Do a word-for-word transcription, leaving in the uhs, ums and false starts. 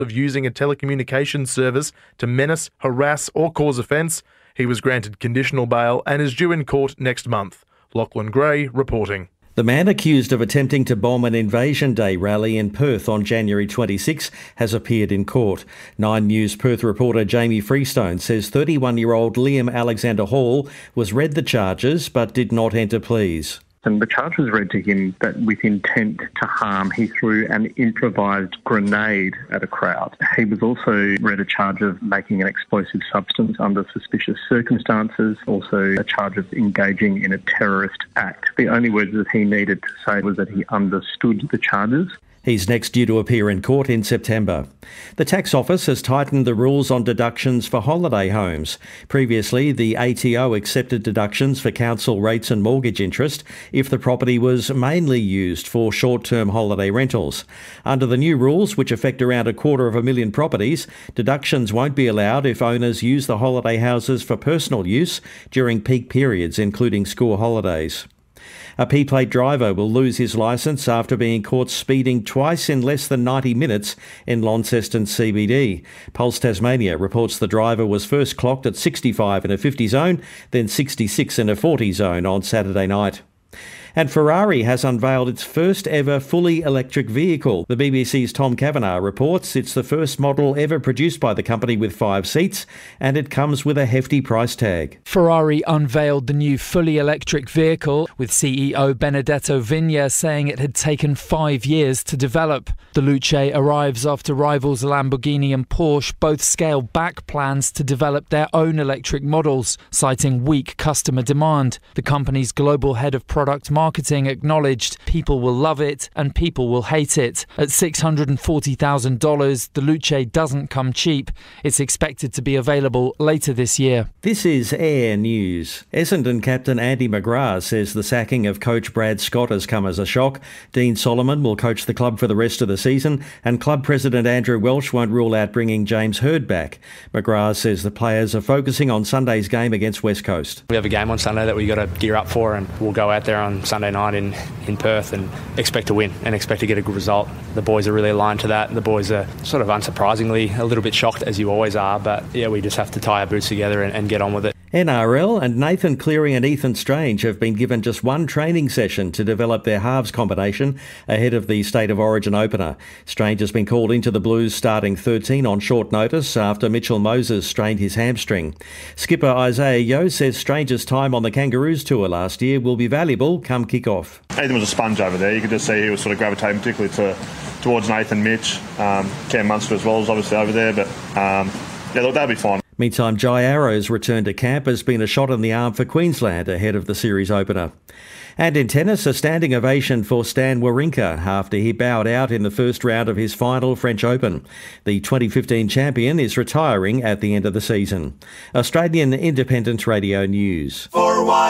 of using a telecommunications service to menace, harass or cause offence. He was granted conditional bail and is due in court next month. Lachlan Gray reporting. The man accused of attempting to bomb an Invasion Day rally in Perth on January twenty-sixth has appeared in court. Nine News Perth reporter Jamie Freestone says thirty-one-year-old Liam Alexander Hall was read the charges but did not enter pleas. And the charge was read to him that with intent to harm, he threw an improvised grenade at a crowd. He was also read a charge of making an explosive substance under suspicious circumstances, also a charge of engaging in a terrorist act. The only words that he needed to say was that he understood the charges. He's next due to appear in court in September. The tax office has tightened the rules on deductions for holiday homes. Previously, the A T O accepted deductions for council rates and mortgage interest if the property was mainly used for short-term holiday rentals. Under the new rules, which affect around a quarter of a million properties, deductions won't be allowed if owners use the holiday houses for personal use during peak periods, including school holidays. A P-plate driver will lose his licence after being caught speeding twice in less than ninety minutes in Launceston C B D. Pulse Tasmania reports the driver was first clocked at sixty-five in a fifty zone, then sixty-six in a forty zone on Saturday night. And Ferrari has unveiled its first ever fully electric vehicle. The B B C's Tom Kavanagh reports it's the first model ever produced by the company with five seats, and it comes with a hefty price tag. Ferrari unveiled the new fully electric vehicle, with C E O Benedetto Vigna saying it had taken five years to develop. The Luce arrives after rivals Lamborghini and Porsche both scaled back plans to develop their own electric models, citing weak customer demand. The company's global head of product marketing Marketing acknowledged people will love it and people will hate it. At six hundred forty thousand dollars, the Luce doesn't come cheap. It's expected to be available later this year. This is Air News. Essendon captain Andy McGrath says the sacking of coach Brad Scott has come as a shock. Dean Solomon will coach the club for the rest of the season, and club president Andrew Welsh won't rule out bringing James Hird back. McGrath says the players are focusing on Sunday's game against West Coast. We have a game on Sunday that we've got to gear up for, and we'll go out there on Sunday night in, in Perth and expect to win and expect to get a good result. The boys are really aligned to that. The boys are sort of unsurprisingly a little bit shocked, as you always are, but yeah, we just have to tie our boots together and, and get on with it. N R L and Nathan Cleary and Ethan Strange have been given just one training session to develop their halves combination ahead of the State of Origin opener. Strange has been called into the Blues starting thirteen on short notice after Mitchell Moses strained his hamstring. Skipper Isaiah Yeo says Strange's time on the Kangaroos tour last year will be valuable come kick-off. Ethan was a sponge over there. You could just see he was sort of gravitating particularly to, towards Nathan, Mitch, um, Cam Munster as well is obviously over there, but um, yeah, look, that'll be fine. Meantime, Jai Arrow's return to camp has been a shot in the arm for Queensland ahead of the series opener. And in tennis, a standing ovation for Stan Wawrinka after he bowed out in the first round of his final French Open. The twenty fifteen champion is retiring at the end of the season. Australian Independent Radio News. For